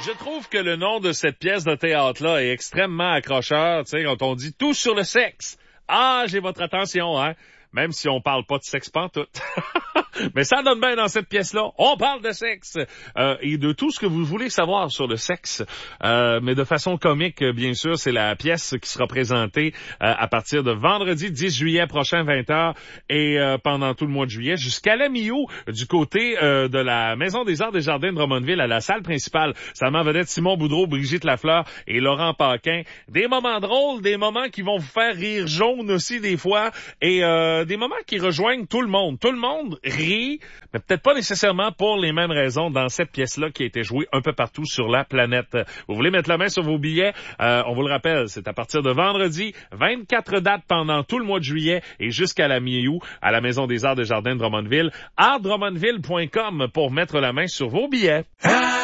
Je trouve que le nom de cette pièce de théâtre-là est extrêmement accrocheur, tu sais, quand on dit tout sur le sexe. Ah, j'ai votre attention, hein. Même si on parle pas de sexe pantoute. Mais ça donne bien dans cette pièce-là. On parle de sexe et de tout ce que vous voulez savoir sur le sexe. Mais de façon comique, bien sûr. C'est la pièce qui sera présentée à partir de vendredi 10 juillet prochain, 20h, et pendant tout le mois de juillet, jusqu'à la mi-août, du côté de la Maison des Arts des Jardins de Drummondville, à la salle principale. Ça m'en vedette Simon Boudreau, Brigitte Lafleur et Laurent Paquin. Des moments drôles, des moments qui vont vous faire rire jaune aussi des fois, et des moments qui rejoignent tout le monde. Tout le monde rit, mais peut-être pas nécessairement pour les mêmes raisons dans cette pièce-là qui a été jouée un peu partout sur la planète. Vous voulez mettre la main sur vos billets? On vous le rappelle, c'est à partir de vendredi, 24 dates pendant tout le mois de juillet et jusqu'à la mi-août à la Maison des Arts des Jardins de Drummondville. artdrummondville.com pour mettre la main sur vos billets.